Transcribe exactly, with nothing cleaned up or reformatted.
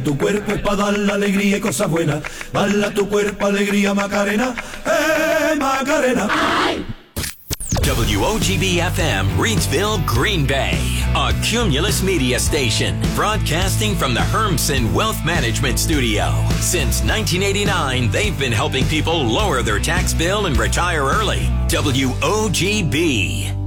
Tu cuerpo es para dar la alegría y cosas buenas. Bala tu cuerpo, alegría, Macarena. ¡Eh, Macarena! Ay. W O G B F M, Reidsville, Green Bay. A Cumulus Media station, broadcasting from the Hermsen Wealth Management Studio. Since nineteen eighty-nine, they've been helping people lower their tax bill and retire early. W O G B.